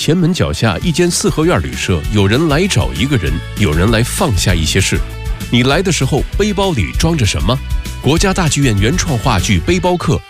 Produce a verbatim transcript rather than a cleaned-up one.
前门脚下一间四合院旅社，有人来找一个人，有人来放下一些事。你来的时候，背包里装着什么？国家大剧院原创话剧《背包客》